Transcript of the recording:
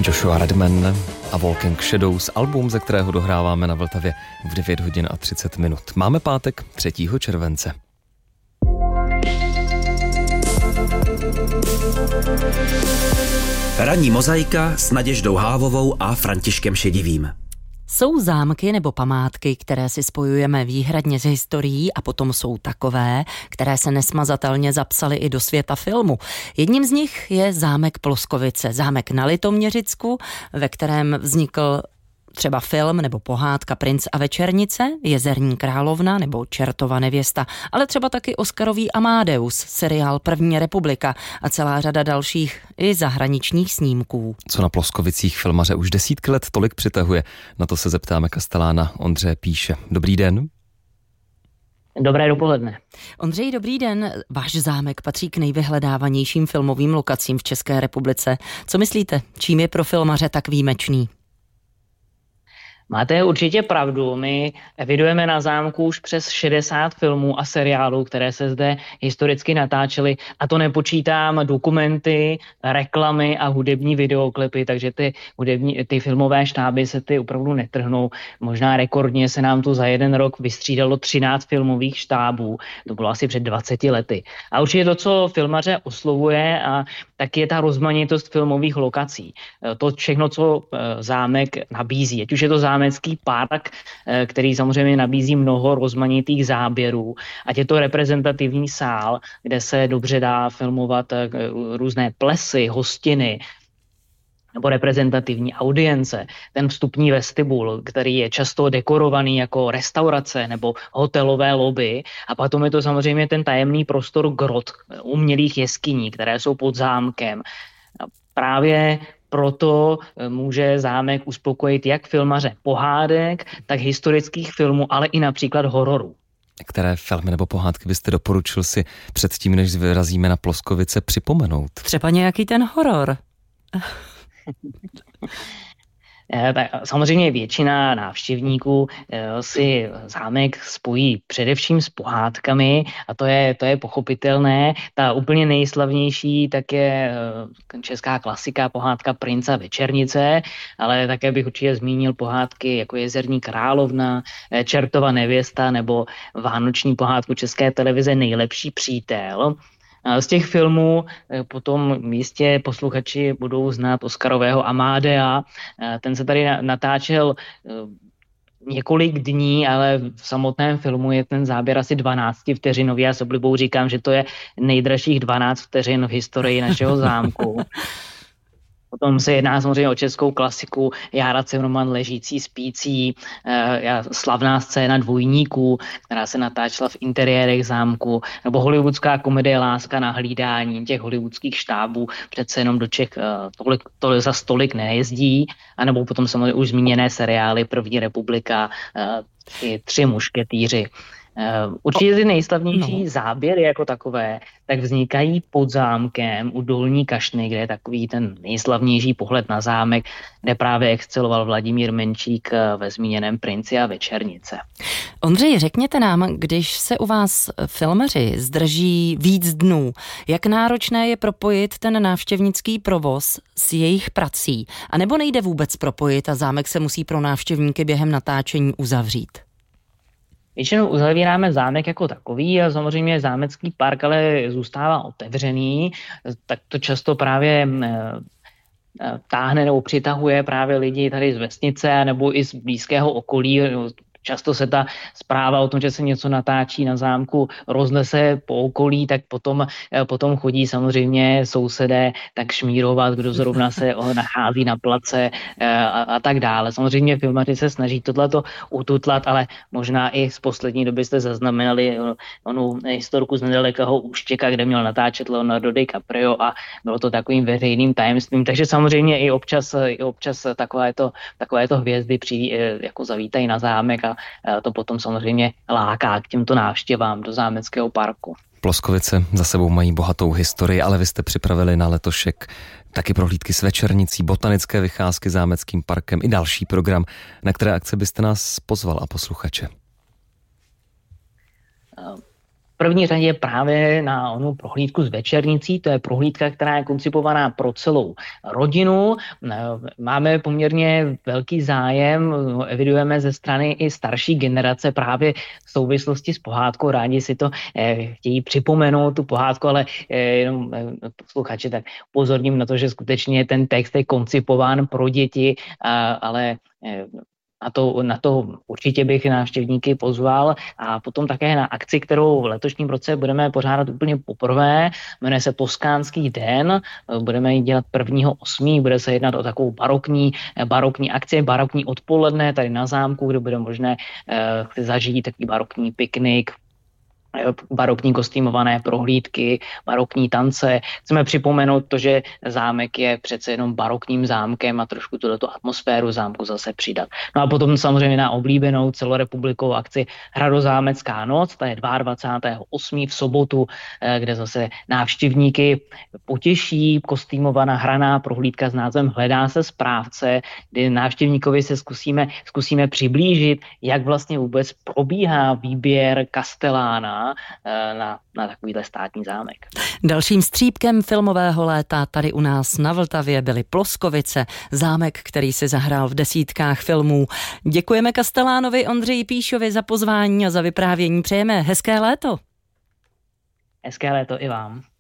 Joshua Redman a Walking Shadows, album, ze kterého dohráváme na Vltavě v 9 hodin a 30 minut. Máme pátek 3. července. Ranní mozaika s Naděždou Hávovou a Františkem Šedivým. Jsou zámky nebo památky, které si spojujeme výhradně s historií, a potom jsou takové, které se nesmazatelně zapsaly i do světa filmu. Jedním z nich je zámek Ploskovice, zámek na Litoměřicku, ve kterém vznikl třeba film nebo pohádka Princ a večernice, Jezerní královna nebo Čertova nevěsta, ale třeba taky Oscarový Amadeus, seriál První republika a celá řada dalších i zahraničních snímků. Co na Ploskovicích filmaře už desítky let tolik přitahuje? Na to se zeptáme kastelána Ondřeje Píše. Dobrý den. Dobré dopoledne. Ondřej, dobrý den. Váš zámek patří k nejvyhledávanějším filmovým lokacím v České republice. Co myslíte, čím je pro filmaře tak výjimečný? Máte určitě pravdu, my evidujeme na zámku už přes 60 filmů a seriálů, které se zde historicky natáčely, a to nepočítám dokumenty, reklamy a hudební videoklipy, takže ty filmové štáby se ty opravdu netrhnou. Možná rekordně se nám tu za jeden rok vystřídalo 13 filmových štábů, to bylo asi před 20 lety. A určitě to, co filmaře oslovuje, tak je ta rozmanitost filmových lokací. To všechno, co zámek nabízí, ať už je to zámecký park, který samozřejmě nabízí mnoho rozmanitých záběrů, ať je to reprezentativní sál, kde se dobře dá filmovat různé plesy, hostiny, nebo reprezentativní audience, ten vstupní vestibul, který je často dekorovaný jako restaurace nebo hotelové lobby, a potom je to samozřejmě ten tajemný prostor grot, umělých jeskyní, které jsou pod zámkem. Právě proto může zámek uspokojit jak filmaře pohádek, tak historických filmů, ale i například hororů. Které filmy nebo pohádky byste doporučil si předtím, než vyrazíme na Ploskovice, připomenout? Třeba nějaký ten horor. Samozřejmě většina návštěvníků si zámek spojí především s pohádkami, a to je pochopitelné. Ta úplně nejslavnější tak je česká klasika, pohádka Princ a večernice, ale také bych určitě zmínil pohádky jako Jezerní královna, Čertova nevěsta nebo vánoční pohádku České televize Nejlepší přítel. Z těch filmů potom jistě posluchači budou znát Oscarového Amadea. Ten se tady natáčel několik dní, ale v samotném filmu je ten záběr asi 12 vteřinový. Já s oblibou říkám, že to je nejdražších 12 vteřin v historii našeho zámku. Potom se jedná samozřejmě o českou klasiku Jára Cimrman Ležící spící, slavná scéna Dvojníků, která se natáčela v interiérech zámku, nebo hollywoodská komedie Láska na hlídání. Těch hollywoodských štábů přece jenom do Čech za stolik nejezdí, anebo potom samozřejmě už zmíněné seriály První republika, Tři mušketýři. Určitě ty nejslavnější záběry jako takové tak vznikají pod zámkem u Dolní Kašny, kde je takový ten nejslavnější pohled na zámek, kde právě exceloval Vladimír Menšík ve zmíněném Princi a večernice. Ondřej, řekněte nám, když se u vás filmaři zdrží víc dnů, jak náročné je propojit ten návštěvnický provoz s jejich prací? A nebo nejde vůbec propojit a zámek se musí pro návštěvníky během natáčení uzavřít? Většinou uzavíráme zámek jako takový a samozřejmě zámecký park ale zůstává otevřený, tak to často právě táhne nebo přitahuje právě lidi tady z vesnice nebo i z blízkého okolí. Často se ta zpráva o tom, že se něco natáčí na zámku, roznese po okolí, tak potom chodí samozřejmě sousedé tak šmírovat, kdo zrovna se nachází na place a tak dále. Samozřejmě filmaři se snaží tohleto ututlat, ale možná i z poslední doby jste zaznamenali onu historku z nedalekého Úštěka, kde měl natáčet Leonardo DiCaprio a bylo to takovým veřejným tajemstvím. Takže samozřejmě i občas takovéto hvězdy jako zavítají na zámek a to potom samozřejmě láká k těmto návštěvám do zámeckého parku. Ploskovice za sebou mají bohatou historii, ale vy jste připravili na letošek taky prohlídky s večernicí, botanické vycházky zámeckým parkem i další program. Na které akce byste nás pozval a posluchače? první řadě právě na onu prohlídku s večernicí. To je prohlídka, která je koncipovaná pro celou rodinu. Máme poměrně velký zájem, evidujeme ze strany i starší generace právě v souvislosti s pohádkou. Rádi si to chtějí připomenout, tu pohádku, ale jenom posluchači, tak upozorním na to, že skutečně ten text je koncipován pro děti, ale na to určitě bych návštěvníky pozval a potom také na akci, kterou v letošním roce budeme pořádat úplně poprvé, jmenuje se Toskánský den, budeme ji dělat 1.8., bude se jednat o takovou barokní akci, barokní odpoledne tady na zámku, kde bude možné zažít takový barokní piknik, barokní kostýmované prohlídky, barokní tance. Chceme připomenout to, že zámek je přece jenom barokním zámkem a trošku tuto atmosféru zámku zase přidat. No a potom samozřejmě na oblíbenou celorepublikovou akci Hradozámecká noc, ta je 22.8. v sobotu, kde zase návštěvníky potěší kostýmovaná hraná prohlídka s názvem Hledá se správce, kdy návštěvníkovi se zkusíme přiblížit, jak vlastně vůbec probíhá výběr kastelána na takovýhle státní zámek. Dalším střípkem filmového léta tady u nás na Vltavě byly Ploskovice, zámek, který si zahrál v desítkách filmů. Děkujeme kastelánovi Ondřeji Píšovi za pozvání a za vyprávění. Přejeme hezké léto. Hezké léto i vám.